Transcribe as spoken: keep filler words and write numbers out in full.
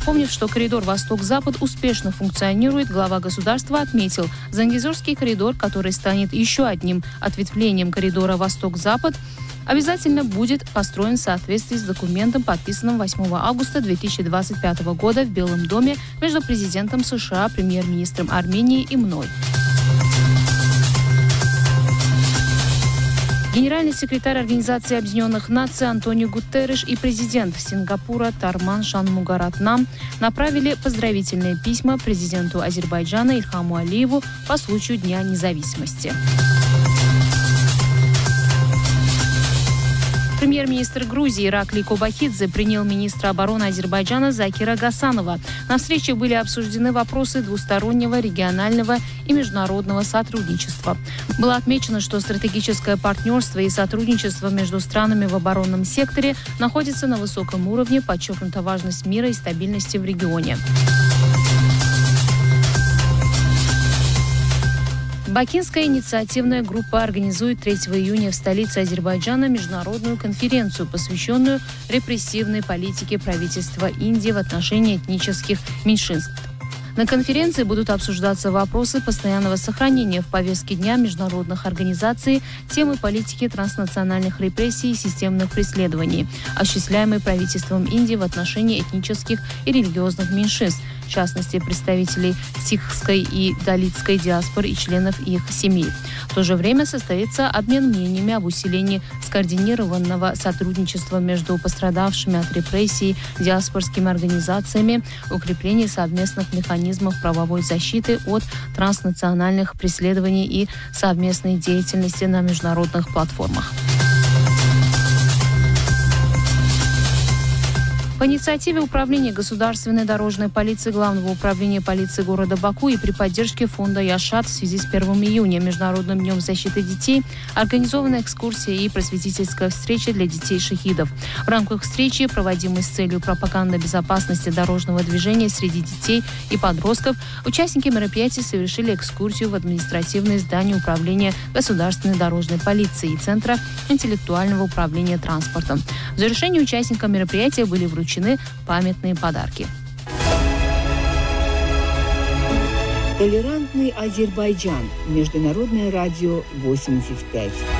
Напомнив, что коридор Восток-Запад успешно функционирует, глава государства отметил, Зангезурский коридор, который станет еще одним ответвлением коридора Восток-Запад, обязательно будет построен в соответствии с документом, подписанным восьмого августа две тысячи двадцать пятого года в Белом доме между президентом США, премьер-министром Армении и мной. Генеральный секретарь Организации Объединенных Наций Антонио Гутерриш и президент Сингапура Тарман Шанмугаратнам направили поздравительные письма президенту Азербайджана Ильхаму Алиеву по случаю Дня независимости. Премьер-министр Грузии Ираклий Кобахидзе принял министра обороны Азербайджана Закира Гасанова. На встрече были обсуждены вопросы двустороннего, регионального и международного сотрудничества. Было отмечено, что стратегическое партнерство и сотрудничество между странами в оборонном секторе находится на высоком уровне, подчеркнута важность мира и стабильности в регионе. Бакинская инициативная группа организует третьего июня в столице Азербайджана международную конференцию, посвященную репрессивной политике правительства Индии в отношении этнических меньшинств. На конференции будут обсуждаться вопросы постоянного сохранения в повестке дня международных организаций, темы политики транснациональных репрессий и системных преследований, осуществляемые правительством Индии в отношении этнических и религиозных меньшинств, в частности, представителей сикхской и далитской диаспор и членов их семей. В то же время состоится обмен мнениями об усилении скоординированного сотрудничества между пострадавшими от репрессий диаспорскими организациями, укреплении совместных механизмов правовой защиты от транснациональных преследований и совместной деятельности на международных платформах. По инициативе Управления государственной дорожной полиции Главного управления полиции города Баку и при поддержке фонда «Яшат» в связи с первым июня, Международным днем защиты детей, организована экскурсия и просветительская встреча для детей-шахидов. В рамках встречи, проводимой с целью пропаганды безопасности дорожного движения среди детей и подростков, участники мероприятия совершили экскурсию в административное здание Управления государственной дорожной полиции и Центра интеллектуального управления транспортом. В завершении участникам мероприятия были вручены памятные подарки. Толерантный Азербайджан. Международное радио восемьдесят пять.